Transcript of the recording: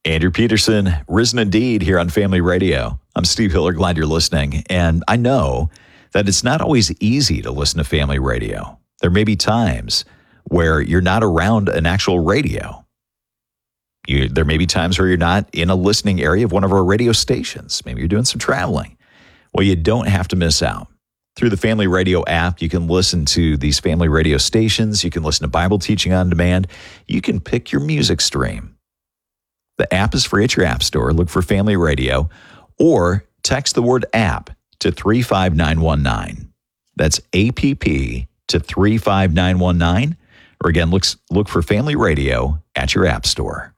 Andrew Peterson, Risen Indeed here on Family Radio. I'm Steve Hiller, glad you're listening. And I know that it's not always easy to listen to Family Radio. There may be times where you're not around an actual radio. There may be times where you're not in a listening area of one of our radio stations. Maybe you're doing some traveling. Well, you don't have to miss out. Through the Family Radio app, you can listen to these family radio stations. You can listen to Bible teaching on demand. You can pick your music stream. The app is free at your app store. Look for Family Radio or text the word app to 35919. That's APP to 35919. Or again, look for Family Radio at your app store.